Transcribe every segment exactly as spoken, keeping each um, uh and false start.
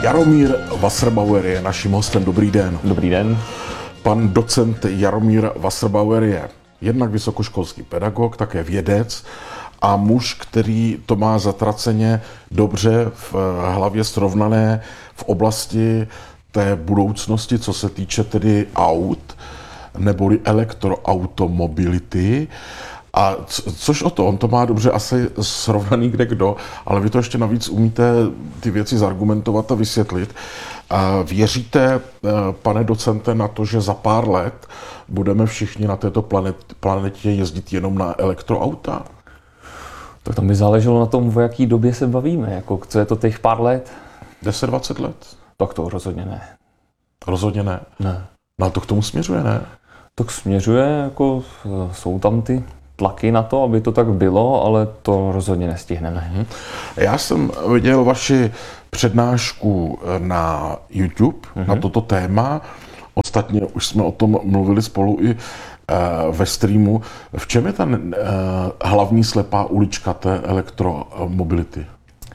Jaromír Wasserbauer je naším hostem. Dobrý den. Dobrý den. Pan docent Jaromír Wasserbauer je jednak vysokoškolský pedagog, také vědec a muž, který to má zatraceně dobře v hlavě srovnané v oblasti té budoucnosti, co se týče tedy aut, neboli elektroautomobility. A což o to, on to má dobře asi srovnaný kde kdo, ale vy to ještě navíc umíte ty věci zargumentovat a vysvětlit. A věříte, pane docente, na to, že za pár let budeme všichni na této planet, planetě jezdit jenom na elektroauta? Tak tam by záleželo na tom, o jaký době se bavíme, jako co je to těch pár let? deset dvacet let? Tak to rozhodně ne. Rozhodně ne? Ne. No a to k tomu směřuje, ne? Tak směřuje, jako jsou tam ty tlaky na to, aby to tak bylo, ale to rozhodně nestihneme. Já jsem viděl vaši přednášku na YouTube, mm-hmm. na toto téma. Ostatně už jsme o tom mluvili spolu i ve streamu. V čem je ta hlavní slepá ulička té elektromobility?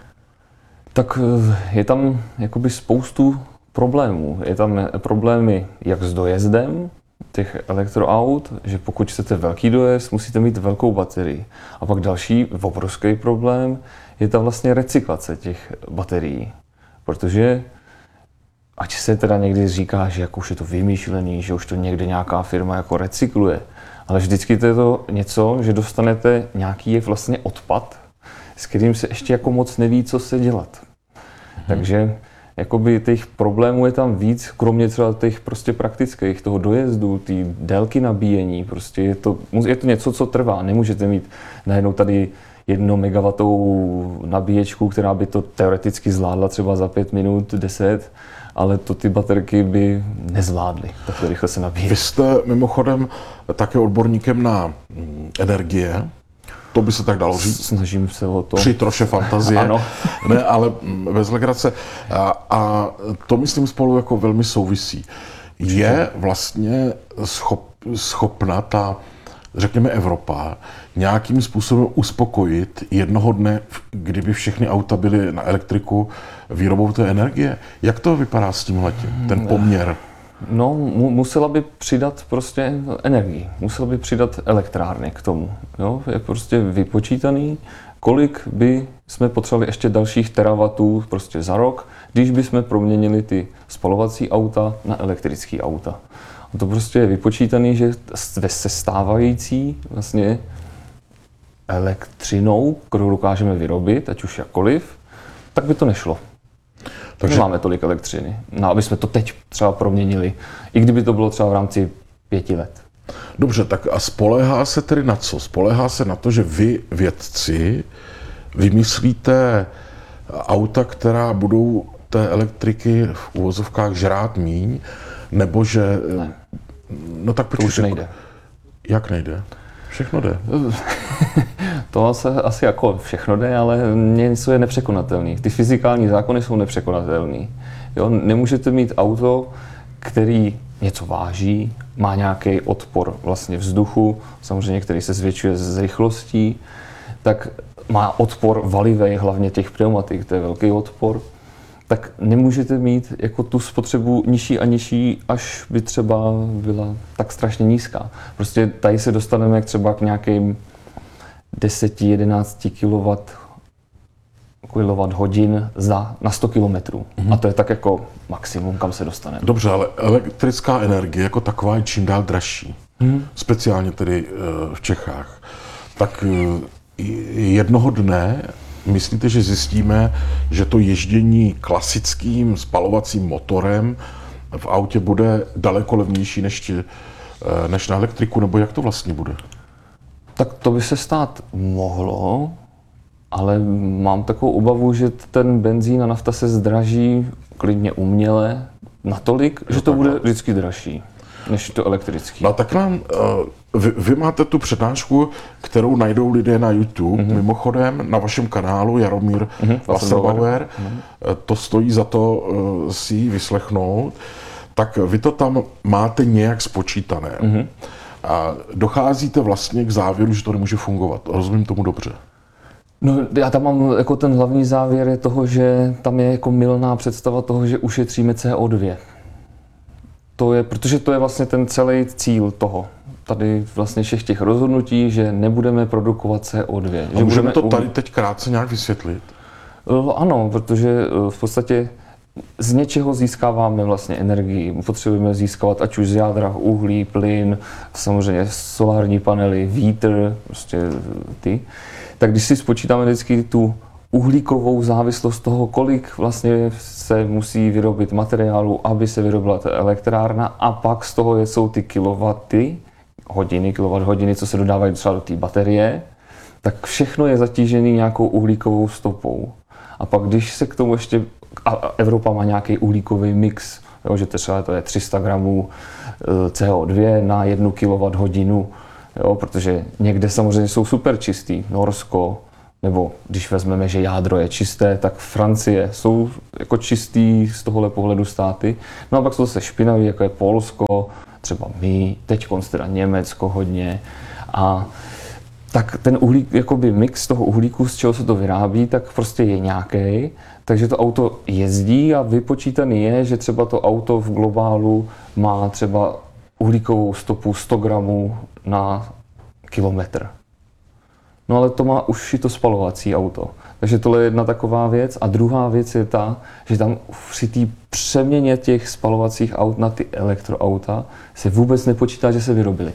Tak je tam jakoby spoustu problémů. Je tam problémy jak s dojezdem těch elektroaut, že pokud chcete velký dojezd, musíte mít velkou baterii. A pak další obrovský problém je ta vlastně recyklace těch baterií. Protože ať se teda někdy říká, že jako už je to vymýšlený, že už to někde nějaká firma jako recykluje, ale vždycky to je to něco, že dostanete nějaký vlastně odpad, s kterým se ještě jako moc neví, co se dělat. Hmm. Takže jakoby těch problémů je tam víc, kromě třeba těch prostě praktických, toho dojezdu, té délky nabíjení, prostě je to, je to něco, co trvá. Nemůžete mít najednou tady jedno megawatovou nabíječku, která by to teoreticky zvládla třeba za pět minut, deset, ale to ty baterky by nezvládly, takhle rychle se nabíjí. Vy jste mimochodem také odborníkem na energie. To by se tak dalo říct. Snažím se o to. Při troše fantazie. Ano. Ne, ale bez legrace. A, a to myslím spolu jako velmi souvisí. Je vlastně schop, schopna ta, řekněme, Evropa nějakým způsobem uspokojit jednoho dne, kdyby všechny auta byly na elektriku, výrobou té energie? Jak to vypadá s tímhletím, ten poměr? No, mu, musela by přidat prostě energii, musela by přidat elektrárny k tomu. Jo? Je prostě vypočítaný, kolik by jsme potřebovali ještě dalších terawattů prostě za rok, když bychom proměnili ty spalovací auta na elektrické auta. A to prostě je vypočítaný, že se stávající vlastně elektřinou, kterou dokážeme vyrobit, ať už jakkoliv, tak by to nešlo. Takže nemáme tolik elektřiny, no, aby jsme to teď třeba proměnili, i kdyby to bylo třeba v rámci pěti let. Dobře, tak a spoléhá se tedy na co? Spoléhá se na to, že vy, vědci, vymyslíte auta, která budou té elektriky v uvozovkách žrát míň, nebo že... Ne. No tak to už nejde. Jak nejde? Všechno jde. To asi, asi jako všechno jde, ale něco je nepřekonatelný. Ty fyzikální zákony jsou nepřekonatelný. Jo? Nemůžete mít auto, který něco váží, má nějaký odpor vlastně vzduchu, samozřejmě který se zvětšuje s rychlostí, tak má odpor valivej, hlavně těch pneumatik, to je velký odpor, tak nemůžete mít jako tu spotřebu nižší a nižší, až by třeba byla tak strašně nízká. Prostě tady se dostaneme třeba k nějakým deset jedenáct kilowatthodin za na sto kilometrů. Mm-hmm. A to je tak jako maximum, kam se dostaneme. Dobře, ale elektrická energie jako taková je čím dál dražší. Mm-hmm. Speciálně tedy v Čechách. Tak jednoho dne myslíte, že zjistíme, že to ježdění klasickým spalovacím motorem v autě bude daleko levnější než, než na elektriku, nebo jak to vlastně bude? Tak to by se stát mohlo, ale mám takovou obavu, že ten benzín a nafta se zdraží klidně uměle natolik, že, že to bude vždycky dražší než to elektrický. No tak nám, vy, vy máte tu přednášku, kterou najdou lidé na YouTube, mm-hmm. mimochodem na vašem kanálu Jaromír mm-hmm. Wasserbauer, mm-hmm. to stojí za to si ji vyslechnout, tak vy to tam máte nějak spočítané. Mm-hmm. A docházíte vlastně k závěru, že to nemůže fungovat. Rozumím tomu dobře? No, já tam mám jako ten hlavní závěr je toho, že tam je jako mylná představa toho, že ušetříme C O dva. To je, protože to je vlastně ten celý cíl toho. Tady vlastně všech těch rozhodnutí, že nebudeme produkovat C O dva. A že můžeme budeme to tady teď krátce nějak vysvětlit? Ano, protože v podstatě z něčeho získáváme vlastně energii. Potřebujeme získávat ať už z jádra uhlí, plyn, samozřejmě solární panely, vítr, prostě ty. Tak když si spočítáme vždycky tu uhlíkovou závislost toho, kolik vlastně se musí vyrobit materiálu, aby se vyrobila ta elektrárna, a pak z toho jsou ty kilowaty, hodiny, kilowatt hodiny, co se dodávají třeba do té baterie, tak všechno je zatížené nějakou uhlíkovou stopou. A pak když se k tomu ještě, a Evropa má nějaký uhlíkový mix, jo, že to třeba to je tři sta gramů C O dva na jednu kilowatt hodinu, jo, protože někde samozřejmě jsou super čistý, Norsko, nebo když vezmeme, že jádro je čisté, tak Francie jsou jako čistý z tohohle pohledu státy. No a pak jsou zase špinavý, jako je Polsko, třeba my, teď teda Německo hodně. A tak ten uhlík, jakoby mix toho uhlíku, z čeho se to vyrábí, tak prostě je nějaký. Takže to auto jezdí a vypočítaný je, že třeba to auto v globálu má třeba uhlíkovou stopu sto gramů na kilometr. No ale to má už i to spalovací auto. Takže tohle je jedna taková věc. A druhá věc je ta, že tam při té přeměně těch spalovacích aut na ty elektroauta se vůbec nepočítá, že se vyrobily.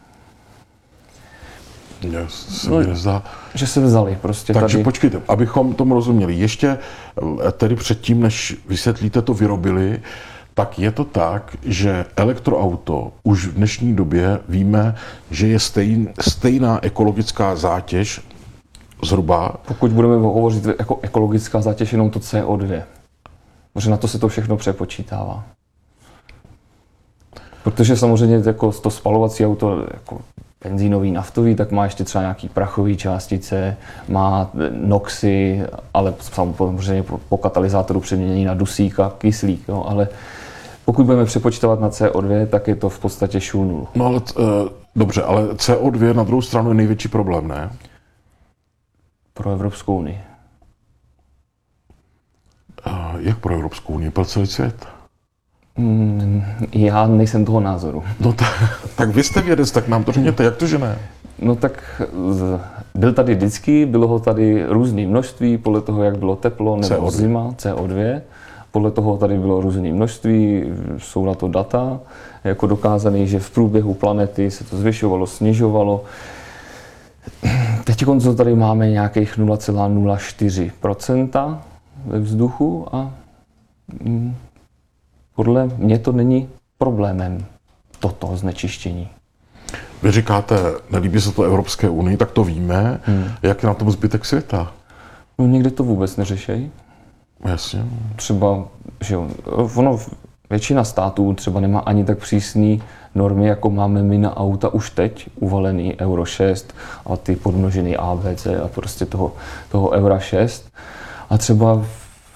Já se No, mi nezdá. že se vzali prostě Takže tady. počkejte, abychom tomu rozuměli. Ještě tedy předtím, než vysvětlíte to vyrobili, tak je to tak, že elektroauto už v dnešní době víme, že je stejn, stejná ekologická zátěž zhruba. Pokud budeme hovořit jako ekologická zátěž, jenom to C O dva. Protože na to se to všechno přepočítává. Protože samozřejmě jako to spalovací auto, jako benzínový, naftový, tak má ještě třeba nějaký prachové částice, má noxy, ale samozřejmě po katalyzátoru přeměnění na dusík a kyslík, jo, ale pokud budeme přepočítávat na C O dva, tak je to v podstatě šul nul. No ale, uh, dobře, ale C O dva na druhou stranu je největší problém, ne? Pro Evropskou unii. Uh, jak pro Evropskou unii? Pro celý svět? Mm, já nejsem toho názoru. No tak, tak vy jste vědec, tak nám to řekněte, jak to, že ne? No tak byl tady vždycky, bylo ho tady různé množství, podle toho, jak bylo teplo nebo C O dva. zima, C O dva. Podle toho tady bylo různé množství, jsou na to data, jako dokázané, že v průběhu planety se to zvyšovalo, snižovalo. Teď tady máme nějakých nula celá nula čtyři procenta ve vzduchu a mm, podle mě to není problémem toto znečištění. Vy říkáte, nelíbí se to Evropské unii, tak to víme. Hmm. Jak je na tom zbytek světa? No někde to vůbec neřešejí. Jasně. Třeba, že jo, ono, většina států třeba nemá ani tak přísné normy, jako máme my na auta už teď, uvalený Euro šest a ty podmnožený A B C a prostě toho, toho Euro šest. A třeba v,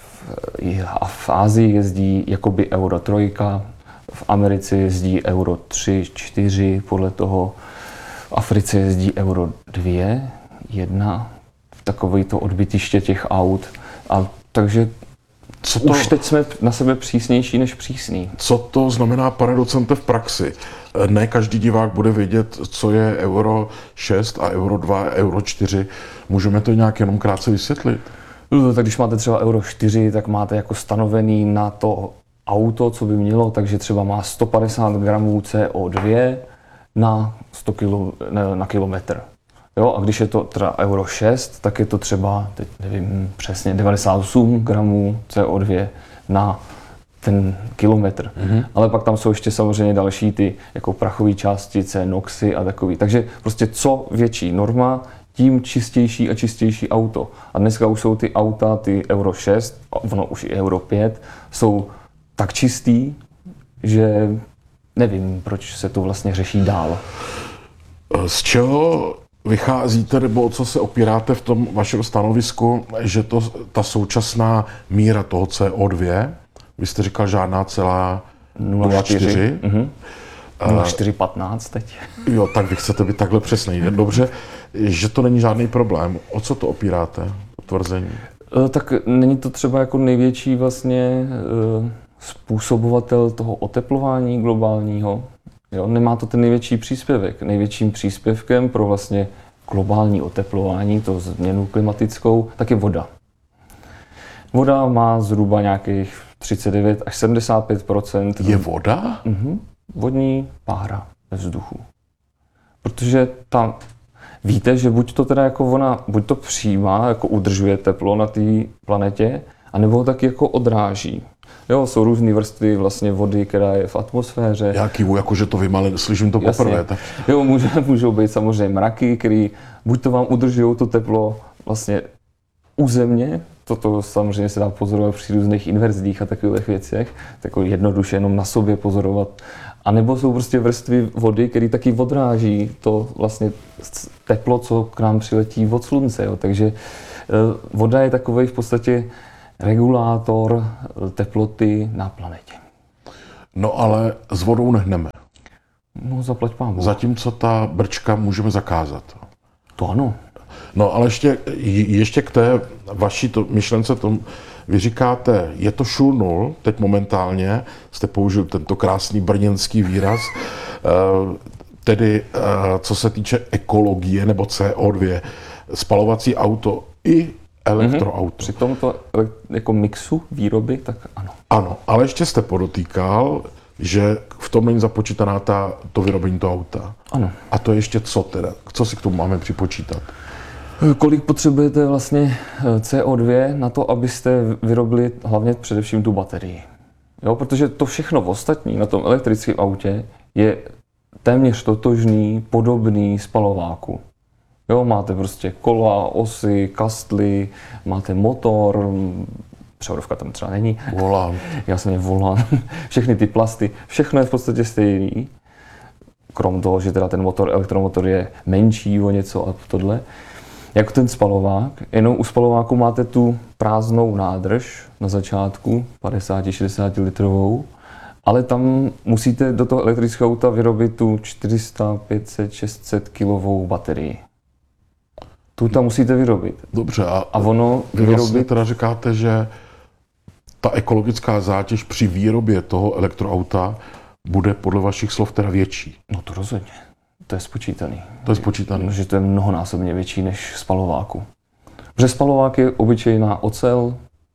a v Ázii jezdí jakoby Euro tři, v Americe jezdí Euro tři, čtyři, podle toho v Africe jezdí Euro dva, jedna, takový to odbytiště těch aut. A takže Co to, už teď jsme na sebe přísnější než přísný. co to znamená, pane docente, v praxi? Ne každý divák bude vědět, co je Euro šest a Euro dva, Euro čtyři. Můžeme to nějak jenom krátce vysvětlit? Tak když máte třeba Euro čtyři, tak máte jako stanovený na to auto, co by mělo, takže třeba má sto padesát gramů C O dva na, sto kilo, na, na kilometr. Jo, a když je to teda Euro šest, tak je to třeba, teď nevím přesně, devadesát osm gramů C O dva na ten kilometr. Mm-hmm. Ale pak tam jsou ještě samozřejmě další ty jako prachové částice, noxy a takový. Takže prostě co větší norma, tím čistější a čistější auto. A dneska už jsou ty auta, ty Euro šest, ono už i Euro pět, jsou tak čistý, že nevím, proč se to vlastně řeší dál. Z čeho vycházíte, nebo o co se opíráte v tom vašem stanovisku, že to, ta současná míra toho C O dva, vy jste říkal žádná celá nula čtyři, mm-hmm. nula čtyři patnáct teď. Jo, tak vy chcete být takhle přesný. Dobře, že to není žádný problém. O co to opíráte, tvrzení? Tak není to třeba jako největší vlastně způsobovatel toho oteplování globálního. Jo, nemá to ten největší příspěvek. Největším příspěvkem pro vlastně globální oteplování, to změnu klimatickou, tak je voda. Voda má zhruba nějakých třicet devět až sedmdesát pět procent. Je voda? Mhm. Vodní pára ve vzduchu. Protože tam víte, že buď to teda jako ona, buď to přijímá, jako udržuje teplo na té planetě, anebo ho taky jako odráží. Jo, jsou různé vrstvy vlastně vody, která je v atmosféře. Já kývu, jakože to vím, ale slyším to poprvé. Tak... Jo, může, můžou být samozřejmě mraky, které buď to vám udržují to teplo vlastně u země, toto samozřejmě se dá pozorovat při různých inverzích a takových věcech, tako jednoduše jenom na sobě pozorovat. A nebo jsou prostě vrstvy vody, které taky odráží to vlastně teplo, co k nám přiletí od slunce. Jo. Takže voda je takový v podstatě regulátor teploty na planetě. No ale s vodou nehneme. No zaplať pán Bůh. Zatímco ta brčka můžeme zakázat. To ano. No ale ještě, ještě k té vaší to, myšlence, tom, vy říkáte, je to šul nul, teď momentálně jste použil tento krásný brněnský výraz, tedy co se týče ekologie nebo C O dva, spalovací auto i elektroauto. Mm-hmm. Při tomto jako mixu výroby, tak ano. Ano, ale ještě jste podotýkal, že v tom není započítaná ta, to vyrobení toho auta. Ano. A to je ještě co teda? Co si k tomu máme připočítat? Kolik potřebujete vlastně C O dva na to, abyste vyrobili hlavně především tu baterii? Jo, protože to všechno ostatní na tom elektrickém autě je téměř totožný, podobný spalováku. Jo, máte prostě kola, osy, kastly, máte motor, převodovka tam třeba není. Volán. Jasně, volán. Všechny ty plasty, všechno je v podstatě stejný. Krom toho, že teda ten motor, elektromotor je menší o něco a tohle. Jako ten spalovák, jenom u spalováku máte tu prázdnou nádrž na začátku, padesát až šedesát litrovou, ale tam musíte do toho elektrického auta vyrobit tu čtyři sta, pět set, šest set kilovou baterii. Tu tam musíte vyrobit. Dobře, a, a ono vy vlastně vyrobit... teda říkáte, že ta ekologická zátěž při výrobě toho elektroauta bude podle vašich slov teda větší. No to rozhodně. To je spočítaný. To je spočítaný. Že to je mnohonásobně větší než spalováku. Protože spalovák je obyčejná ocel,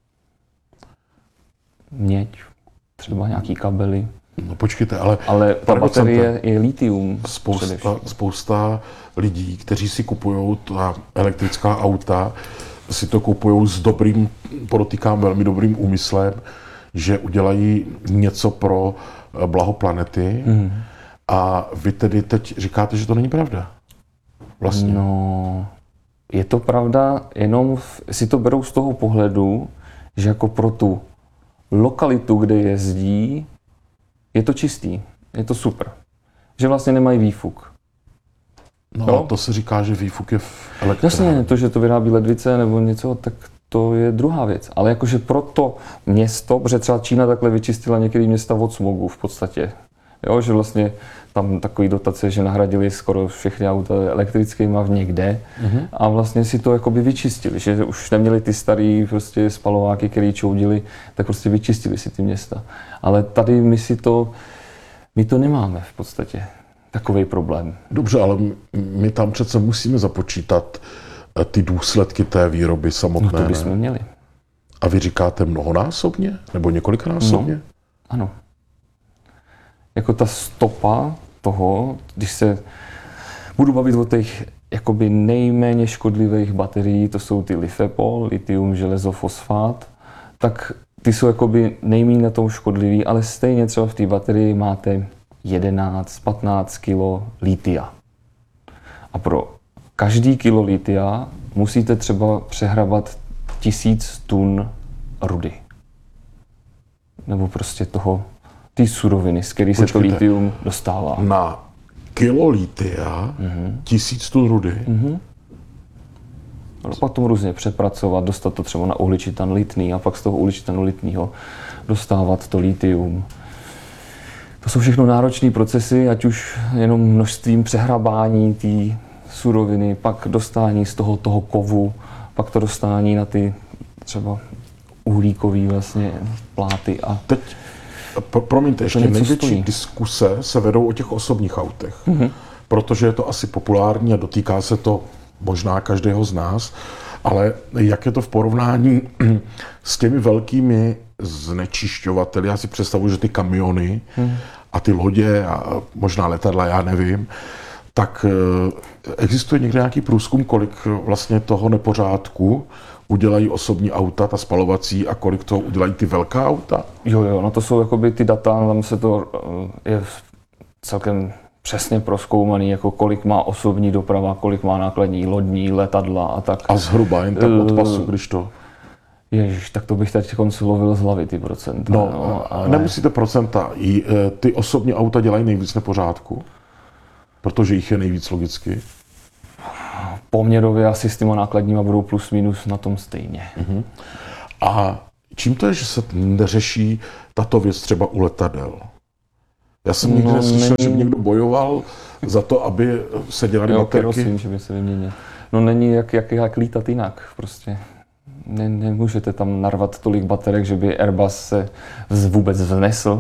měď, třeba nějaký kabely. No počkejte, ale... Ale ta baterie je litium. Spousta, spousta lidí, kteří si kupují ta elektrická auta, si to kupují s dobrým, podotýkám velmi dobrým úmyslem, že udělají něco pro blaho planety. Hmm. A vy tedy teď říkáte, že to není pravda. Vlastně. No, je to pravda, jenom v, si to berou z toho pohledu, že jako pro tu lokalitu, kde jezdí, je to čistý, je to super. Že vlastně nemají výfuk. No, no? To se říká, že výfuk je v elektrárně. Jasně, to, že to vyrábí ledvice nebo něco, tak to je druhá věc. Ale jakože pro to město, protože třeba Čína takhle vyčistila některé města od smogu v podstatě. Jo, že vlastně tam takový dotace, že nahradili skoro všechny auta elektrickými někde mm-hmm. a vlastně si to jakoby vyčistili, že už neměli ty starý prostě spalováky, který čoudili, tak prostě vyčistili si ty města. Ale tady my si to, my to nemáme v podstatě, takový problém. Dobře, ale my tam přece musíme započítat ty důsledky té výroby samotné. No to bychom ne? měli. A vy říkáte mnohonásobně? Nebo několikanásobně? No, ano. Jako ta stopa toho, když se budu bavit o těch jakoby nejméně škodlivých baterií, to jsou ty Li-Fe-Pol, litium, železo, fosfát, tak ty jsou jakoby nejméně na tom škodlivý, ale stejně třeba v té baterii máte jedenáct patnáct kilo litia. A pro každý kilo litia musíte třeba přehrabat tisíc tun rudy. Nebo prostě toho ty suroviny, z kterých se to litium dostává. Na kilo litia mm-hmm. tisíc tun rudy? Mm-hmm. A pak tomu různě přepracovat, dostat to třeba na uhličitan litný a pak z toho uhličitanu litného dostávat to litium. to jsou všechno náročné procesy, ať už jenom množstvím přehrabání té suroviny, pak dostání z toho, toho kovu, pak to dostání na ty třeba uhlíkový vlastně pláty. A teď, pro, promiňte, ještě největší stojí. diskuse se vedou o těch osobních autech, mm-hmm. protože je to asi populární a dotýká se to možná každého z nás, ale jak je to v porovnání s těmi velkými znečišťovateli, já si představuji, že ty kamiony mm. a ty lodě a možná letadla, já nevím, tak existuje někde nějaký průzkum, kolik vlastně toho nepořádku udělají osobní auta, ta spalovací, a kolik toho udělají ty velká auta? Jo, jo, no to jsou jakoby ty data, tam se to je celkem přesně prozkoumaný, jako kolik má osobní doprava, kolik má nákladní, lodní, letadla a tak. A zhruba jen tak od pasu, když to... Ježiš, tak to bych teď lovil z hlavy ty procenta. No, no ale... nemusíte procenta. Ty osobní auta dělají nejvíc nepořádku, protože jich je nejvíc logicky. Poměrově asi s těma nákladníma budou plus minus na tom stejně. Uh-huh. A čím to je, že se neřeší tato věc třeba u letadel? Já jsem nikdy no, neslyšel, není... že by někdo bojoval za to, aby se dělaly jo, baterky. Kerosín, že by se vyměnil. No není jak, jak, jak lítat jinak prostě. Ne, nemůžete tam narvat tolik baterek, že by Airbus se vůbec vznesl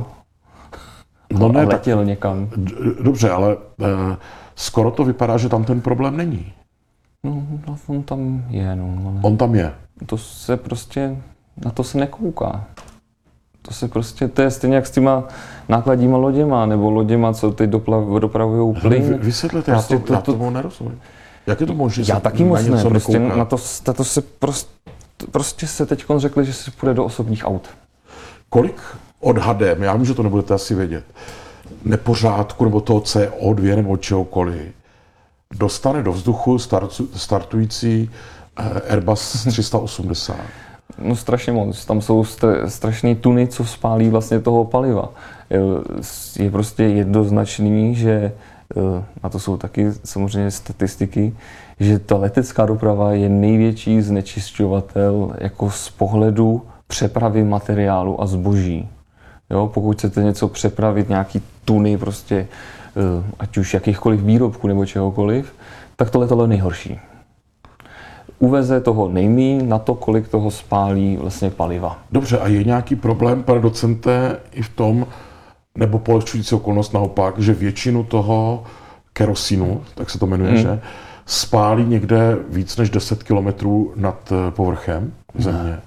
no ne, a letěl tak, někam. Dobře, ale eh, skoro to vypadá, že tam ten problém není. No, no on tam je, no. Ale on tam je. To se prostě, na to se nekouká. To se prostě, to je stejně jak s těma nákladníma loděma, nebo loděma, co ty dopravují plyn. Vysvětlete, prostě já, to, to, já tomu nerozumím. Jak je to možné? Já taky moc ne, prostě na to, na to se prostě, prostě se teď řekli, že se půjde do osobních aut. Kolik odhadem, já vím, že to nebudete asi vědět, nepořádku nebo toho C O dva nebo čehokoliv, dostane do vzduchu startu, startující Airbus tři sta osmdesát? No strašně moc. Tam jsou strašné tuny, co spálí vlastně toho paliva. Je prostě jednoznačný, že, a to jsou taky samozřejmě statistiky, že ta letecká doprava je největší znečišťovatel jako z pohledu přepravy materiálu a zboží. Jo, pokud chcete něco přepravit, nějaký tuny prostě, ať už jakýchkoliv výrobků nebo čehokoliv, tak to letadlo je nejhorší. Uveze toho nejmíň na to, kolik toho spálí vlastně paliva. Dobře, a je nějaký problém, pane docente, i v tom, nebo polehčující okolnost naopak, že většinu toho kerosinu, tak se to jmenuje, hmm. že spálí někde víc než deset kilometrů nad povrchem země? Ne.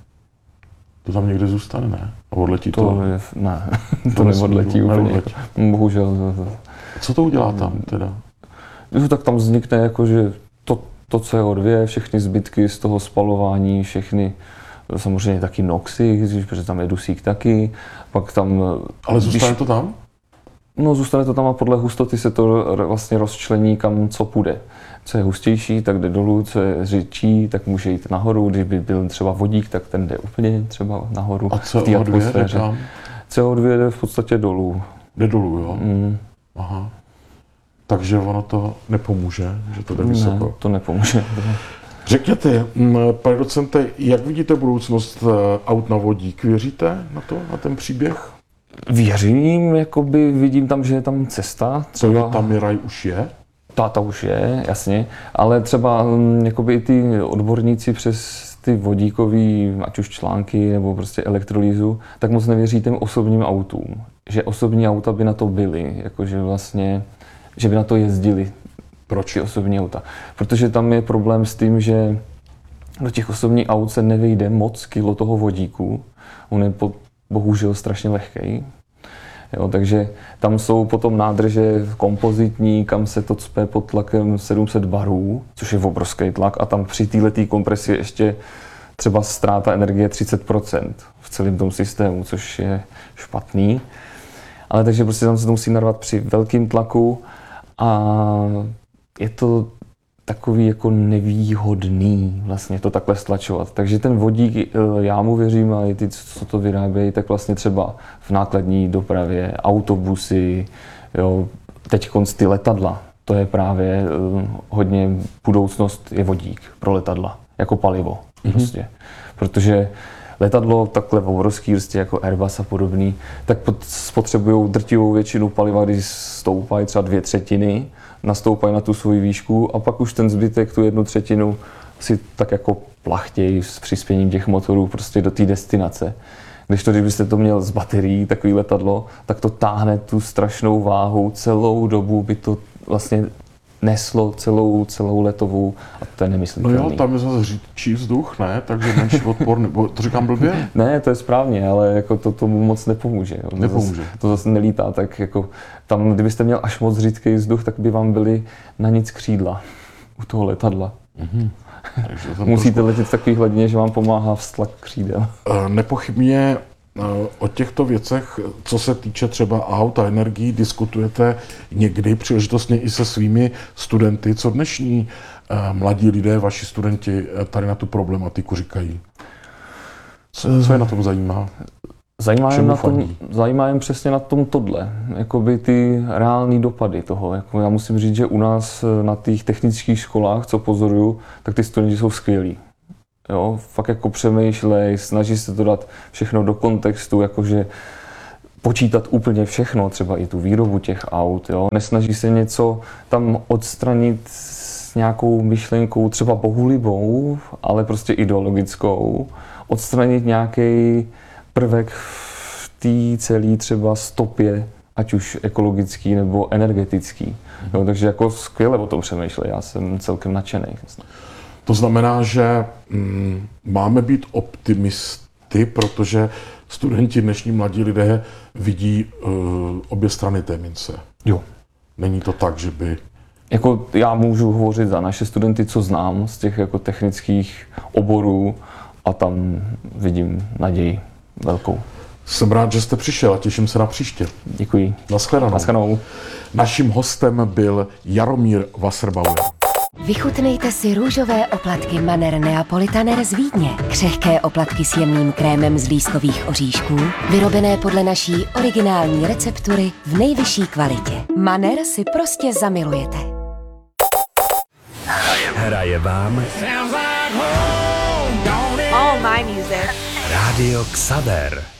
To tam někde zůstane, ne? A odletí to? To je, ne, to, to neodletí úplně. Neodletí. Bohužel. Co to udělá tam teda? Tak tam vznikne jako, že to, to C O dva, všechny zbytky z toho spalování, všechny, samozřejmě taky noxy, protože tam je dusík taky, pak tam... Ale zůstane když, to tam? No zůstane to tam a podle hustoty se to vlastně rozčlení, kam co půjde. Co je hustější, tak jde dolů, co je řidčí, tak může jít nahoru, když by byl třeba vodík, tak ten jde úplně třeba nahoru. A C O dva jde tam? C O dva jde v podstatě dolů. Jde dolů, jo? Mm. Aha. Takže ono to nepomůže, že to jde vysoko? Ne, to nepomůže. Řekněte, pane docente, jak vidíte budoucnost aut na vodík? Věříte na to, na ten příběh? Věřím, jakoby vidím tam, že je tam cesta. Třeba tam je raj už je? Ta, ta už je, jasně, ale třeba jakoby i ty odborníci přes ty vodíkový, ať už články nebo prostě elektrolýzu, tak moc nevěří těm osobním autům. Že osobní auta by na to byly, jakože vlastně, že by na to jezdili. Proč? Ty osobní auta. Protože tam je problém s tím, že do těch osobních aut se nevejde moc kilo toho vodíku. On je po, bohužel strašně lehký. Jo, takže tam jsou potom nádrže kompozitní, kam se to cpe pod tlakem sedm set barů, což je obrovský tlak, a tam při této kompresi ještě třeba ztráta energie třicet procent v celém tom systému, což je špatný. Ale takže prostě tam se to musí narvat při velkém tlaku a je to takový jako nevýhodný vlastně to takhle stlačovat. Takže ten vodík, já mu věřím, a i ty, co to vyrábějí, tak vlastně třeba v nákladní dopravě, autobusy, jo, teď konc ty letadla, to je právě hodně, budoucnost je vodík pro letadla, jako palivo. Mm-hmm. Prostě. Protože letadlo takhle obrovský, prostě jako Airbus a podobný, tak spotřebují drtivou většinu paliva, když stoupají třeba dvě třetiny, nastoupají na tu svoji výšku a pak už ten zbytek, tu jednu třetinu, si tak jako plachtějí s přispěním těch motorů prostě do té destinace. Když to, kdybyste to měl z baterií, takový letadlo, tak to táhne tu strašnou váhu, celou dobu by to vlastně neslo celou, celou letovou a to je nemyslitelný. No jo, tam je zase řídčí vzduch, ne? Takže menší odpor, nebo to říkám blbě? Ne, to je správně, ale jako to tomu moc nepomůže. Jo. To Nepomůže. Zase, to zase nelítá, tak jako tam, kdybyste měl až moc řídký vzduch, tak by vám byly na nic křídla u toho letadla. Mm-hmm. Musíte letět v takové hladině, že vám pomáhá vztlak křídel. Nepochybně o těchto věcech, co se týče třeba aut a energií, diskutujete někdy příležitostně i se svými studenty. Co dnešní mladí lidé, vaši studenti, tady na tu problematiku říkají? Co, co je na tom zajímá? Zajímá jen, na tom, zajímá jen přesně na tom tohle, jakoby ty reální dopady toho. Jako já musím říct, že u nás na těch technických školách, co pozoruju, tak ty studenti jsou skvělí. Jo, fakt jako přemýšlej, snaží se to dát všechno do kontextu, jakože počítat úplně všechno, třeba i tu výrobu těch aut. Jo. Nesnaží se něco tam odstranit s nějakou myšlenkou třeba bohulibou, ale prostě ideologickou, odstranit nějaký prvek v té celé třeba stopě, ať už ekologický nebo energetický. Jo, takže jako skvěle o tom přemýšlej, já jsem celkem nadšený. To znamená, že mm, máme být optimisty, protože studenti, dnešní mladí lidé vidí uh, obě strany té mince. Jo. Není to tak, že by... Jako já můžu hovořit za naše studenty, co znám z těch jako technických oborů a tam vidím naději velkou. Jsem rád, že jste přišel a těším se na příště. Děkuji. Naschledanou. Naschledanou. Naším hostem byl Jaromír Wasserbauer. Vychutnejte si růžové oplatky Manner Neapolitaner z Vídně. Křehké oplatky s jemným krémem z lískových oříšků, vyrobené podle naší originální receptury v nejvyšší kvalitě. Manner si prostě zamilujete. Hraje vám All my music. Rádio Xaver.